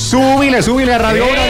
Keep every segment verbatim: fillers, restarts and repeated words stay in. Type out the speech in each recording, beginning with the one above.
Súbile, súbile a Radio uno, Radio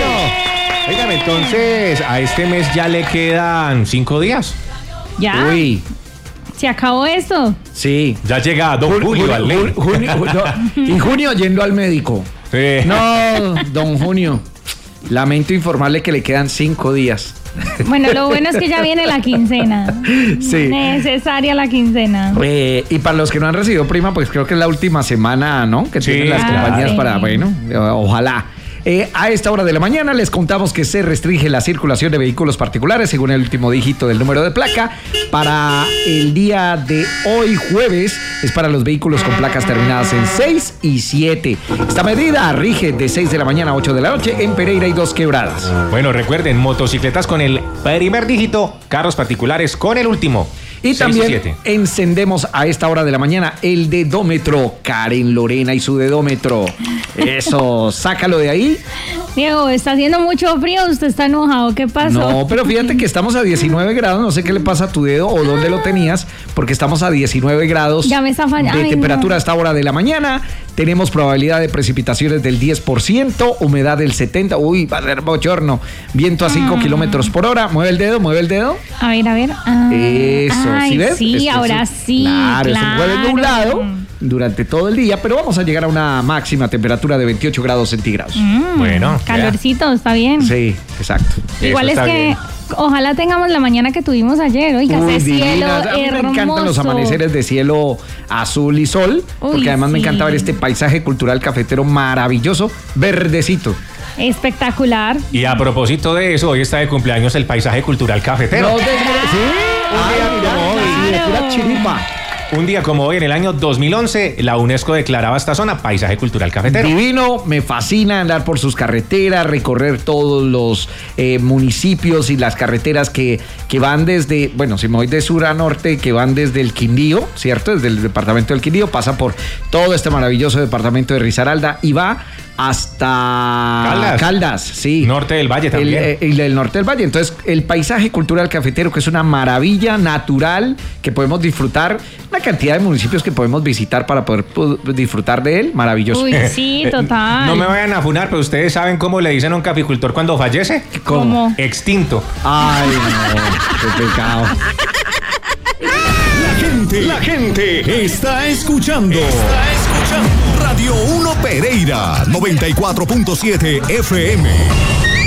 uno. Oígame, entonces, a este mes ya le quedan cinco días. ¿Ya? Uy. ¿Se acabó esto? Sí. Ya llega Don Jun- Julio Jun- al ley. Jun- Junio, Junio- y Junio yendo al médico. Sí. No, don Junio. Lamento informarle que le quedan cinco días. Bueno, lo bueno es que ya viene la quincena. Sí. Necesaria la quincena. Eh, y para los que no han recibido prima, pues creo que es la última semana, ¿no? Que Sí, tienen las claro. compañías Sí. para, bueno, eh, ojalá. Eh, a esta hora de la mañana les contamos que se restringe la circulación de vehículos particulares según el último dígito del número de placa. Para el día de hoy, jueves, es para los vehículos con placas terminadas en seis y siete. Esta medida rige de seis de la mañana a ocho de la noche en Pereira y Dos Quebradas. Bueno, recuerden, motocicletas con el primer dígito, carros particulares con el último. Y seis también siete. encendemos a esta hora de la mañana el dedómetro. Karen Lorena y su dedómetro. Eso, sácalo de ahí. Diego, está haciendo mucho frío, usted está enojado, ¿qué pasó? No, pero fíjate que estamos a diecinueve grados, no sé qué le pasa a tu dedo o dónde lo tenías, porque estamos a diecinueve grados Ya me está fallando. de Ay, temperatura no. a esta hora de la mañana. Tenemos probabilidad de precipitaciones del diez por ciento, humedad del setenta por ciento. Uy, va a ser bochorno. Viento a cinco kilómetros por hora. Mueve el dedo, mueve el dedo. A ver, a ver. Ah, Eso, ay, ¿sí ves? Sí, Esto ahora sí. Claro, es un jueves claro. nublado durante todo el día, pero vamos a llegar a una máxima temperatura de veintiocho grados centígrados. Mm, Bueno, calorcito, está bien. Sí, exacto. Igual Eso es está que bien. ojalá tengamos la mañana que tuvimos ayer. Oiga, Uy, ese cielo divinas. A mí hermoso. me encantan los amaneceres de cielo azul y sol, porque Uy, además me sí. encanta ver este paisaje cultural cafetero maravilloso, verdecito. Espectacular. Y a propósito de eso, hoy está de cumpleaños el paisaje cultural cafetero. No te creas, ¿sí? Ay, mira, sí, de pura chiripa. Un día como hoy, en el año dos mil once, la UNESCO declaraba esta zona paisaje cultural cafetero. Divino, me fascina andar por sus carreteras, recorrer todos los eh, municipios y las carreteras que, que van desde, bueno, si me voy de sur a norte, que van desde el Quindío, ¿cierto? Desde el departamento del Quindío, pasa por todo este maravilloso departamento de Risaralda y va hasta Caldas. Caldas, sí. Norte del Valle El, también. eh, el del norte del Valle. Entonces, el paisaje cultural cafetero, que es una maravilla natural que podemos disfrutar, una cantidad de municipios que podemos visitar para poder pu- disfrutar de él, maravilloso. Uy, sí, total. No me vayan a funar, pero ustedes saben cómo le dicen a un caficultor cuando fallece. ¿Cómo? Extinto. Ay, no, qué pecado. La gente, la gente está escuchando. Está escuchando Radio uno Pereira noventa y cuatro punto siete F M.